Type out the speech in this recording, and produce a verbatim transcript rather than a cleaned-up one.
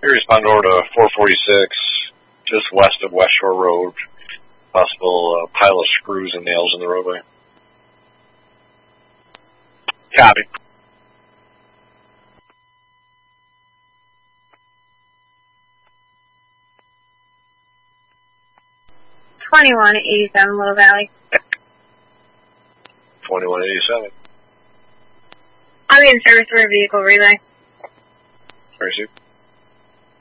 respond over to four forty-six, just west of West Shore Road. Possible uh, pile of screws and nails in the roadway. Copy. twenty-one eighty-seven, Little Valley. twenty-one eighty-seven. I'm in service for a vehicle relay. Where is you?